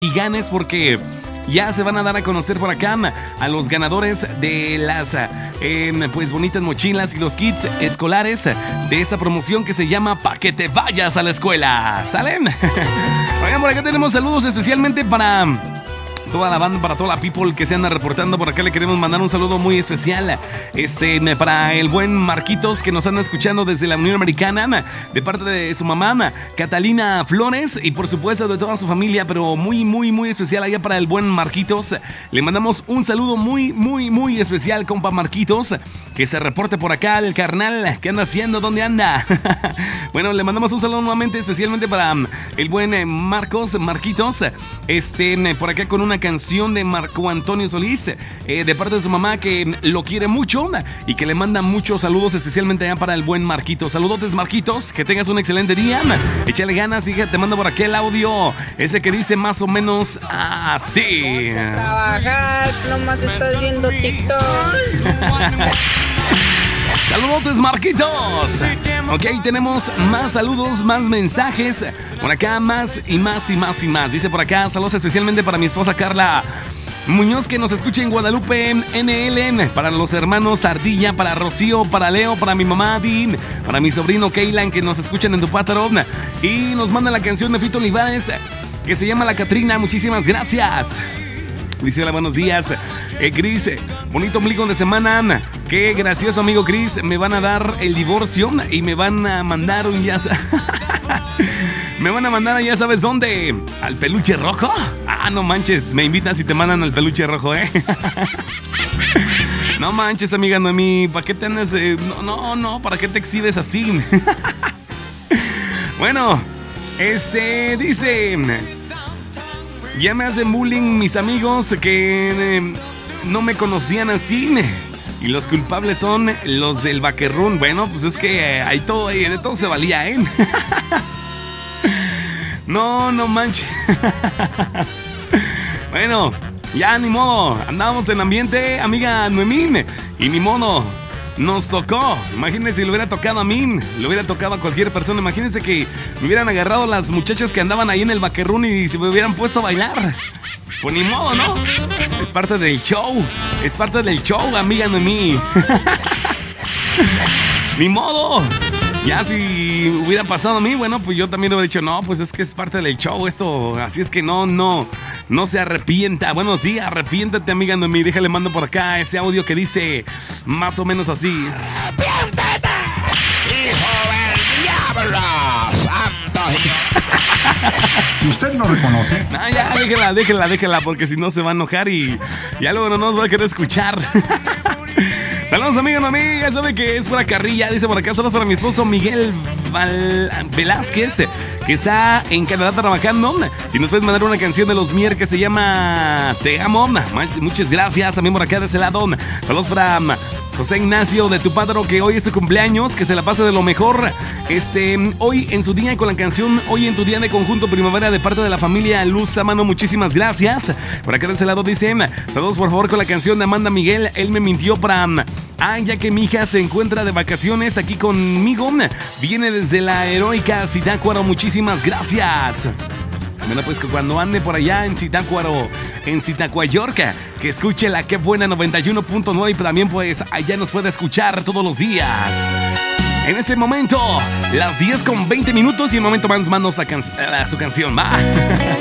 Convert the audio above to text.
y ganes porque ya se van a dar a conocer por acá a los ganadores de las pues bonitas mochilas y los kits escolares de esta promoción que se llama Pa' que te vayas a la escuela. ¿Salen? Oigan, por acá tenemos saludos especialmente para toda la banda, para toda la people que se anda reportando. Por acá le queremos mandar un saludo muy especial para el buen Marquitos, que nos anda escuchando desde la Unión Americana, de parte de su mamá Catalina Flores, y por supuesto de toda su familia, pero muy, muy, muy especial allá para el buen Marquitos. Le mandamos un saludo muy, muy, muy especial, compa Marquitos, que se reporte por acá, el carnal. ¿Qué anda haciendo? ¿Dónde anda? Bueno, le mandamos un saludo nuevamente, especialmente para el buen Marquitos, por acá con una canción de Marco Antonio Solís, de parte de su mamá, que lo quiere mucho y que le manda muchos saludos, especialmente allá para el buen Marquitos. Saludotes, Marquitos, que tengas un excelente día, échale ganas, hija. Te mando por aquí el audio, ese que dice más o menos así: vamos a trabajar, nomás estás viendo TikTok. Saludotes, Marquitos. Ok, tenemos más saludos, más mensajes. Por acá más y más y más y más. Dice por acá, saludos especialmente para mi esposa Carla Muñoz, que nos escucha en Guadalupe NL, para los hermanos Ardilla, para Rocío, para Leo, para mi mamá Dean, para mi sobrino Keylan, que nos escuchan en Tupátaro, y nos manda la canción de Fito Olivares que se llama La Catrina. Muchísimas gracias. Dice: hola, buenos días, Cris, bonito ombligo de semana. Qué gracioso, amigo Cris. Me van a dar el divorcio y me van a mandar un me van a mandar a ya sabes dónde, al peluche rojo. Ah, no manches, me invitas y te mandan al peluche rojo, No manches, amiga Noemí, ¿para qué te andas? No, ¿para qué te exhibes así? Bueno, dice: ya me hacen bullying mis amigos que no me conocían así, y los culpables son los del Vaquerrún. Bueno, pues es que de todo se valía, No manches. Bueno, ya ni modo, andábamos en ambiente, amiga Noemí, y ni modo, nos tocó. Imagínense si le hubiera tocado a mí, le hubiera tocado a cualquier persona. Imagínense que me hubieran agarrado las muchachas que andaban ahí en el Vaquerrún y se me hubieran puesto a bailar. Pues ni modo, ¿no? Es parte del show, amiga Noemí. Ni modo. Ya si hubiera pasado a mí, bueno, pues yo también hubiera dicho: no, pues es que es parte del show esto, así es que no se arrepienta. Bueno, sí, arrepiéntate, amiga Noemí. Déjale, mando por acá ese audio que dice más o menos así: ¡arrepiéntete, hijo del diablo, santo Dios! Si usted no reconoce... ya, déjela, porque si no se va a enojar y ya luego no nos va a querer escuchar. Saludos, amiga Noemí, ya sabe que es pura carrilla. Dice por acá: saludos para mi esposo Miguel Velázquez, que está en Canadá trabajando. Si nos puedes mandar una canción de los Mier que se llama Te Amo, muchas gracias. También por acá de ese lado, saludos para José Ignacio de Tupátaro, que hoy es su cumpleaños, que se la pase de lo mejor hoy en su día con la canción Hoy en tu día de Conjunto Primavera, de parte de la familia Luz Amano. Muchísimas gracias. Por acá de ese lado dice: saludos por favor con la canción de Amanda Miguel, Él me mintió, para ya que mi hija se encuentra de vacaciones aquí conmigo, viene desde la heroica Zitácuaro. Muchísimas gracias. Bueno, pues que cuando ande por allá en Zitácuaro, en Zitácuayorca, que escuche la Qué Buena 91.9, y también pues allá nos puede escuchar todos los días. En este momento, las 10:20, y un momento más, mando su canción, va.